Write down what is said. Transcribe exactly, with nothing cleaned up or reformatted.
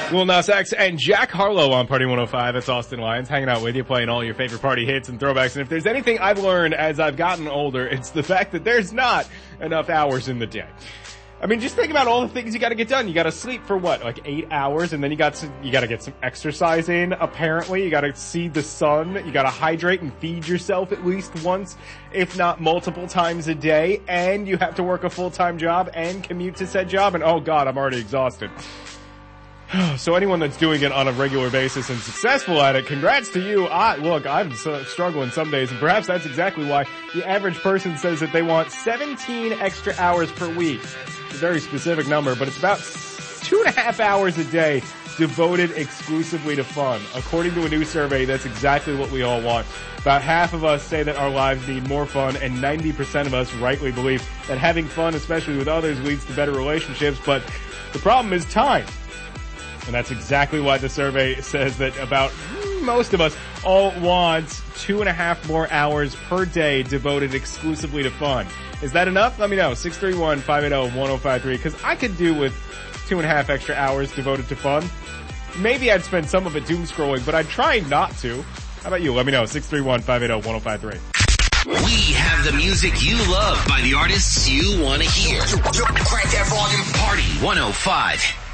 Lil Nas X and Jack Harlow on Party one oh five. That's Austin Lyons hanging out with you, playing all your favorite party hits and throwbacks. And if there's anything I've learned as I've gotten older, it's the fact that there's not enough hours in the day. I mean, just think about all the things you gotta get done. You gotta sleep for what, like eight hours, and then you got to, you gotta get some exercise in, apparently. You gotta see the sun. You gotta hydrate and feed yourself at least once, if not multiple times a day. And you have to work a full-time job and commute to said job. And oh god, I'm already exhausted. So anyone that's doing it on a regular basis and successful at it, congrats to you. I, look, I'm so struggling some days, and perhaps that's exactly why the average person says that they want seventeen extra hours per week. It's a very specific number, but it's about two and a half hours a day devoted exclusively to fun. According to a new survey, that's exactly what we all want. About half of us say that our lives need more fun, and ninety percent of us rightly believe that having fun, especially with others, leads to better relationships, but the problem is time. And that's exactly why the survey says that about most of us all want two and a half more hours per day devoted exclusively to fun. Is that enough? Let me know. six three one, five eight zero, one zero five three. Because I could do with two and a half extra hours devoted to fun. Maybe I'd spend some of it doom scrolling, but I'd try not to. How about you? Let me know. six three one, five eight zero, one zero five three. We have the music you love by the artists you want to hear. Crank that volume. Party one oh five.